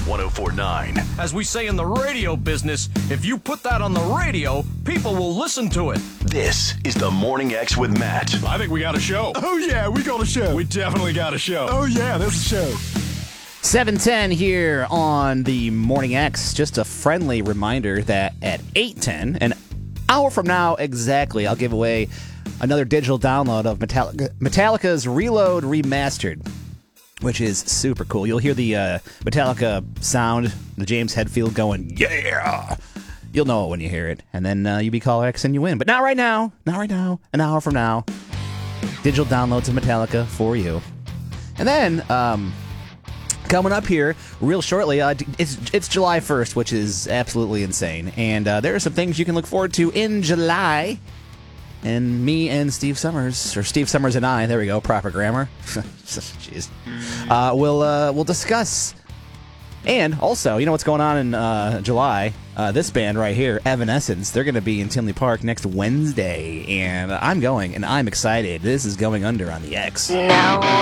1049. As we say in the radio business, if you put that on the radio, people will listen to it. This is the Morning X with Matt. I think we got a show. Oh, yeah, we got a show. We definitely got a show. Oh, yeah, there's a show. 7:10 here on the Morning X. Just a friendly reminder that at 8:10, an hour from now exactly, I'll give away another digital download of Metallica's Reload Remastered, which is super cool. You'll hear the Metallica sound, the James Hetfield going, yeah! You'll know it when you hear it. And then you be caller X and you win. But not right now. Not right now. An hour from now. Digital downloads of Metallica for you. And then, coming up here real shortly, it's July 1st, which is absolutely insane. And there are some things you can look forward to in July. And me and Steve Summers, or Steve Summers and I, there we go, proper grammar. Jeez. We'll discuss. And also, you know what's going on in July? This band right here, Evanescence, they're going to be in Tinley Park next Wednesday. And I'm going, and I'm excited. This is going under on the X. No